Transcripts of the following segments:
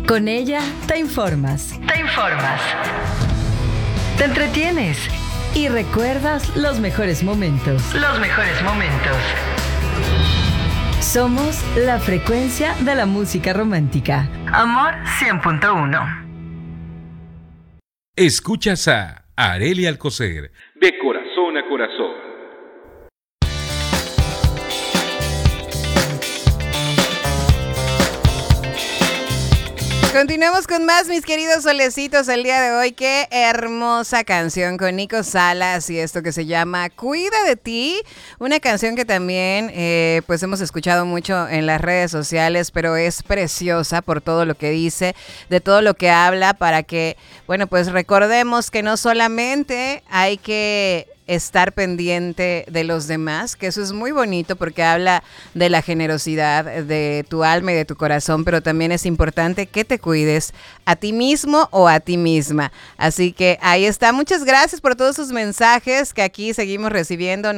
Con ella te informas. Te entretienes y recuerdas los mejores momentos. Somos la frecuencia de la música romántica. Amor 100.1. Escuchas a Arely Alcocer, de corazón a corazón. Continuamos con más, mis queridos solecitos, el día de hoy. Qué hermosa canción con Nico Salas y esto que se llama Cuida de ti. Una canción que también pues hemos escuchado mucho en las redes sociales, pero es preciosa por todo lo que dice, de todo lo que habla, para que, bueno, pues recordemos que no solamente hay que estar pendiente de los demás, que eso es muy bonito porque habla de la generosidad de tu alma y de tu corazón, pero también es importante que te cuides a ti mismo o a ti misma. Así que ahí está. Muchas gracias por todos sus mensajes que aquí seguimos recibiendo.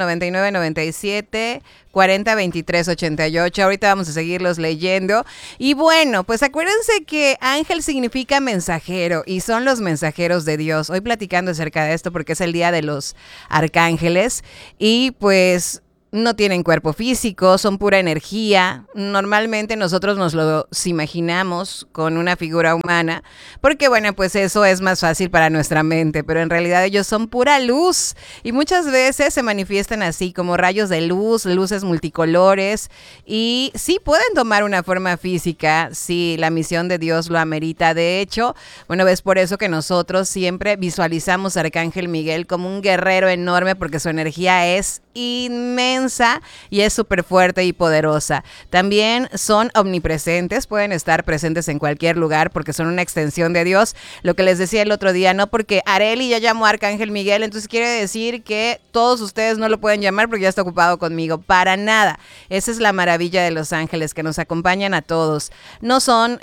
9997 40 23 88. Ahorita vamos a seguirlos leyendo. Y bueno, pues acuérdense que ángel significa mensajero y son los mensajeros de Dios. Hoy platicando acerca de esto porque es el día de los arcángeles y pues no tienen cuerpo físico, son pura energía. Normalmente nosotros nos los imaginamos con una figura humana, porque bueno, pues eso es más fácil para nuestra mente, pero en realidad ellos son pura luz y muchas veces se manifiestan así como rayos de luz, luces multicolores y sí pueden tomar una forma física si la misión de Dios lo amerita. De hecho, bueno, es por eso que nosotros siempre visualizamos a Arcángel Miguel como un guerrero enorme porque su energía es inmensa y es súper fuerte y poderosa. También son omnipresentes, pueden estar presentes en cualquier lugar porque son una extensión de Dios. Lo que les decía el otro día, no porque Arely ya llamó a Arcángel Miguel, entonces quiere decir que todos ustedes no lo pueden llamar porque ya está ocupado conmigo. Para nada. Esa es la maravilla de los ángeles, que nos acompañan a todos. No son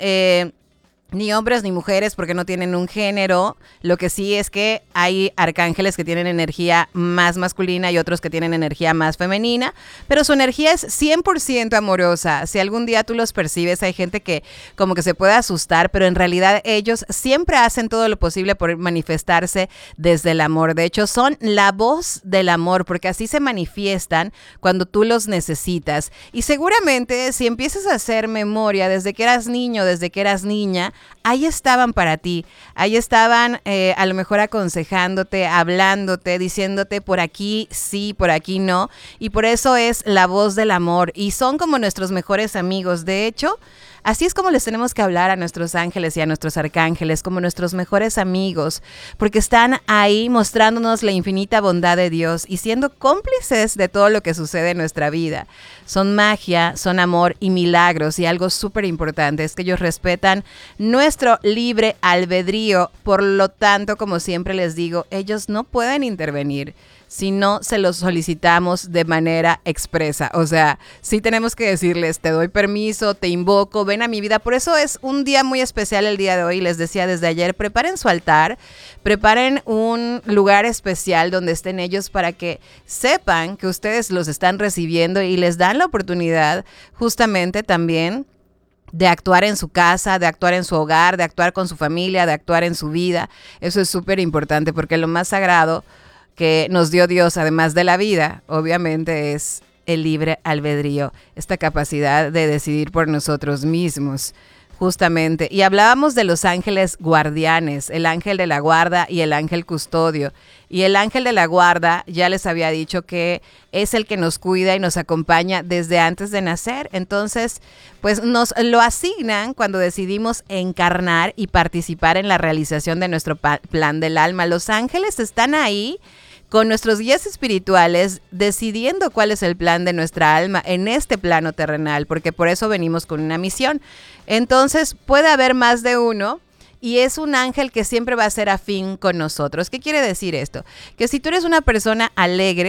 ni hombres ni mujeres porque no tienen un género. Lo que sí es que hay arcángeles que tienen energía más masculina y otros que tienen energía más femenina, pero su energía es 100% amorosa. Si algún día tú los percibes, hay gente que como que se puede asustar, pero en realidad ellos siempre hacen todo lo posible por manifestarse desde el amor. De hecho, son la voz del amor porque así se manifiestan cuando tú los necesitas. Y seguramente si empiezas a hacer memoria desde que eras niño, desde que eras niña, ahí estaban para ti, ahí estaban a lo mejor aconsejándote, hablándote, diciéndote por aquí sí, por aquí no, y por eso es la voz del amor y son como nuestros mejores amigos. De hecho, así es como les tenemos que hablar a nuestros ángeles y a nuestros arcángeles, como nuestros mejores amigos, porque están ahí mostrándonos la infinita bondad de Dios y siendo cómplices de todo lo que sucede en nuestra vida. Son magia, son amor y milagros, y algo súper importante es que ellos respetan nuestro libre albedrío. Por lo tanto, como siempre les digo, ellos no pueden intervenir si no se los solicitamos de manera expresa. O sea, sí tenemos que decirles, te doy permiso, te invoco, ven a mi vida. Por eso es un día muy especial el día de hoy. Les decía desde ayer, preparen su altar, preparen un lugar especial donde estén ellos para que sepan que ustedes los están recibiendo y les dan la oportunidad justamente también de actuar en su casa, de actuar en su hogar, de actuar con su familia, de actuar en su vida. Eso es súper importante porque lo más sagrado que nos dio Dios, además de la vida, obviamente es el libre albedrío, esta capacidad de decidir por nosotros mismos, justamente. Y hablábamos de los ángeles guardianes, el ángel de la guarda y el ángel custodio. Y el ángel de la guarda, ya les había dicho que es el que nos cuida y nos acompaña desde antes de nacer. Entonces, pues nos lo asignan cuando decidimos encarnar y participar en la realización de nuestro plan del alma. Los ángeles están ahí con nuestros guías espirituales, decidiendo cuál es el plan de nuestra alma en este plano terrenal, porque por eso venimos con una misión. Entonces, puede haber más de uno y es un ángel que siempre va a ser afín con nosotros. ¿Qué quiere decir esto? Que si tú eres una persona alegre,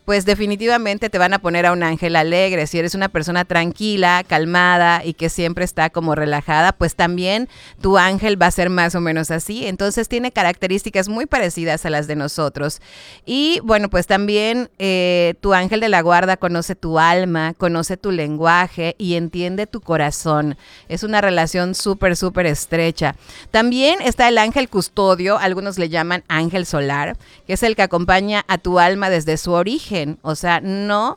pues definitivamente te van a poner a un ángel alegre. Si eres una persona tranquila, calmada y que siempre está como relajada, pues también tu ángel va a ser más o menos así. Entonces tiene características muy parecidas a las de nosotros. Y bueno, pues también tu ángel de la guarda conoce tu alma, conoce tu lenguaje y entiende tu corazón. Es una relación súper, súper estrecha. También está el ángel custodio, algunos le llaman ángel solar, que es el que acompaña a tu alma desde su origen. O sea, no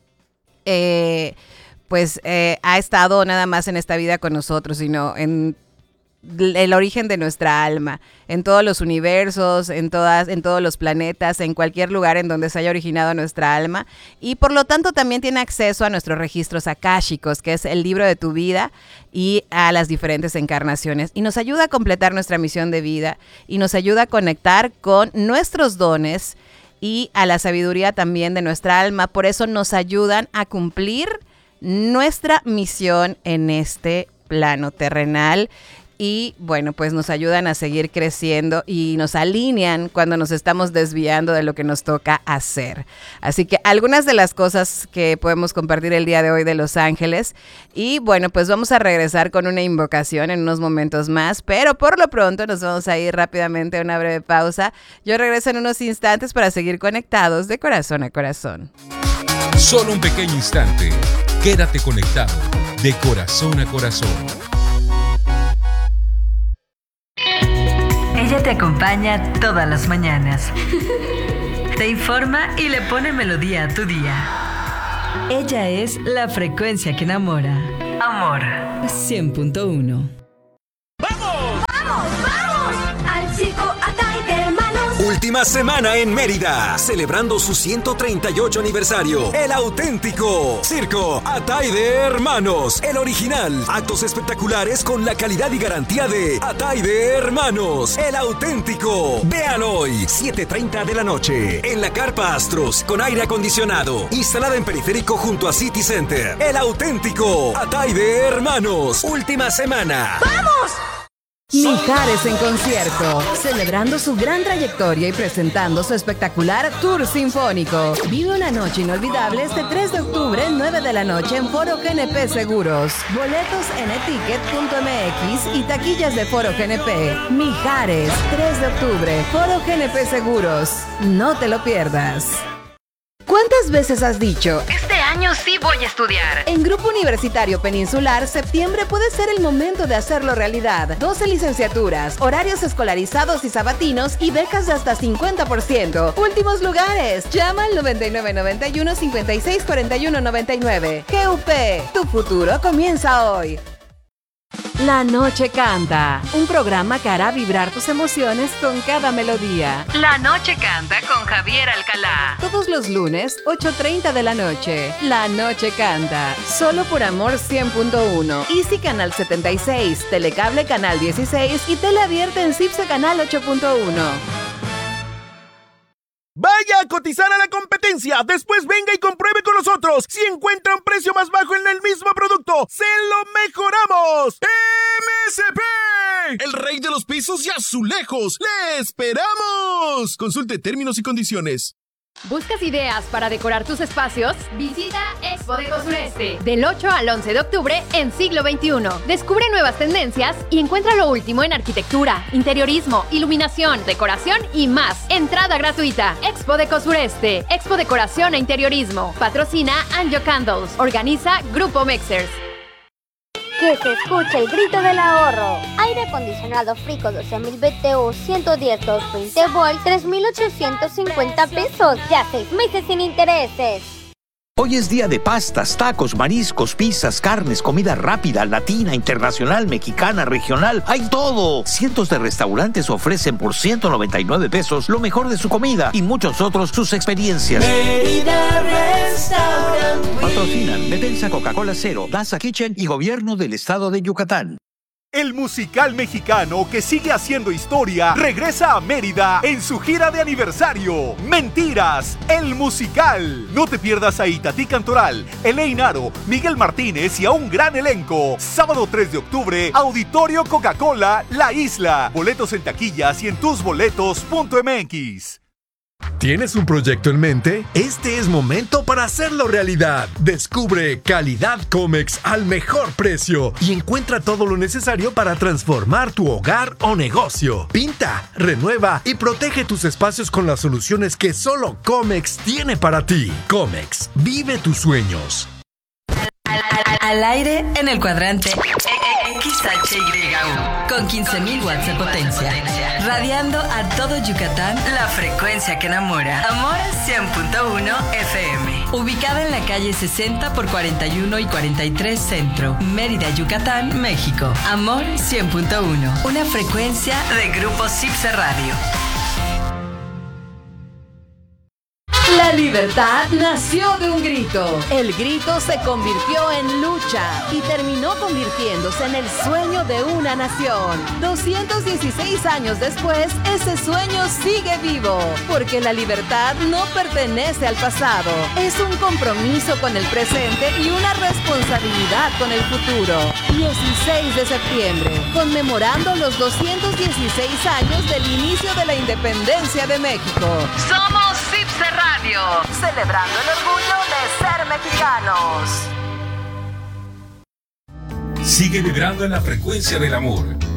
ha estado nada más en esta vida con nosotros, sino en el origen de nuestra alma, en todos los universos, en todos los planetas, en cualquier lugar en donde se haya originado nuestra alma, y por lo tanto también tiene acceso a nuestros registros akáshicos, que es el libro de tu vida, y a las diferentes encarnaciones, y nos ayuda a completar nuestra misión de vida, y nos ayuda a conectar con nuestros dones y a la sabiduría también de nuestra alma. Por eso nos ayudan a cumplir nuestra misión en este plano terrenal. Y bueno, pues nos ayudan a seguir creciendo y nos alinean cuando nos estamos desviando de lo que nos toca hacer. Así que algunas de las cosas que podemos compartir el día de hoy de Los Ángeles. Y bueno, pues vamos a regresar con una invocación en unos momentos más, pero por lo pronto nos vamos a ir rápidamente a una breve pausa. Yo regreso en unos instantes para seguir conectados de corazón a corazón. Solo un pequeño instante. Quédate conectado de corazón a corazón. Ella te acompaña todas las mañanas. Te informa y le pone melodía a tu día. Ella es la frecuencia que enamora. Amor 100.1. Al circo Atay de Hermanos. Última semana en Mérida, celebrando su 138 aniversario. El auténtico Circo Atay de Hermanos, el original. Actos espectaculares con la calidad y garantía de Atay de Hermanos, el auténtico. Vean hoy, 7:30 de la noche, en la Carpa Astros, con aire acondicionado, instalada en Periférico junto a City Center. El auténtico Atay de Hermanos, última semana. ¡Vamos! Mijares en concierto, celebrando su gran trayectoria y presentando su espectacular tour sinfónico. Vive una noche inolvidable este 3 de octubre, 9 de la noche en Foro GNP Seguros. Boletos en eticket.mx y taquillas de Foro GNP. Mijares, 3 de octubre, Foro GNP Seguros. No te lo pierdas. ¿Cuántas veces has dicho, este año sí voy a estudiar? En Grupo Universitario Peninsular, septiembre puede ser el momento de hacerlo realidad. 12 licenciaturas, horarios escolarizados y sabatinos y becas de hasta 50%. Últimos lugares. Llama al 9991 56 41 99. GUP, tu futuro comienza hoy. La Noche Canta, un programa que hará vibrar tus emociones con cada melodía. La Noche Canta con Javier Alcalá. Todos los lunes, 8:30 de la noche. La Noche Canta, solo por Amor 100.1. Easy Canal 76, Telecable Canal 16 y Tele Abierta en CIPSE Canal 8.1. Vaya a cotizar a la competencia, después venga y compruebe con nosotros. Si encuentra un precio más bajo en el mismo producto, ¡se lo mejoramos! MSP, el rey de los pisos y azulejos. ¡Le esperamos! Consulte términos y condiciones. ¿Buscas ideas para decorar tus espacios? Visita Expo Deco Sureste del 8 al 11 de octubre en Siglo XXI. Descubre nuevas tendencias y encuentra lo último en arquitectura, interiorismo, iluminación, decoración y más. Entrada gratuita. Expo Deco Sureste. Expo Decoración e Interiorismo. Patrocina Anjo Candles. Organiza Grupo Mexers. Que se escuche el grito del ahorro. Aire acondicionado Frico 12.000 BTU 110 220 volt 3.850 pesos. Ya 6 meses sin intereses. Hoy es día de pastas, tacos, mariscos, pizzas, carnes, comida rápida, latina, internacional, mexicana, regional. ¡Hay todo! Cientos de restaurantes ofrecen por 199 pesos lo mejor de su comida y muchos otros sus experiencias. Mérida Restaurant. Patrocinan Defensa Coca-Cola Cero, Daza Kitchen y Gobierno del Estado de Yucatán. El musical mexicano que sigue haciendo historia regresa a Mérida en su gira de aniversario. Mentiras, el musical. No te pierdas a Itatí Cantoral, Elaine Aro, Miguel Martínez y a un gran elenco. Sábado 3 de octubre, Auditorio Coca-Cola, La Isla. Boletos en taquillas y en tusboletos.mx. ¿Tienes un proyecto en mente? Este es momento para hacerlo realidad. Descubre Calidad Comex al mejor precio y encuentra todo lo necesario para transformar tu hogar o negocio. Pinta, renueva y protege tus espacios con las soluciones que solo Comex tiene para ti. Comex, vive tus sueños. Al aire en el cuadrante XHYU con 15.000 watts de potencia, radiando a todo Yucatán la frecuencia que enamora. Amor 100.1 FM, ubicada en la calle 60 por 41 y 43 Centro, Mérida, Yucatán, México. Amor 100.1, una frecuencia de Grupo Cipse Radio. La libertad nació de un grito. El grito se convirtió en lucha y terminó convirtiéndose en el sueño de una nación. 216 años después, ese sueño sigue vivo, porque la libertad no pertenece al pasado. Es un compromiso con el presente y una responsabilidad con el futuro. 16 de septiembre, conmemorando los 216 años del inicio de la independencia de México. Somos Cipse Radio, celebrando el orgullo de ser mexicanos. Sigue vibrando en la frecuencia del amor.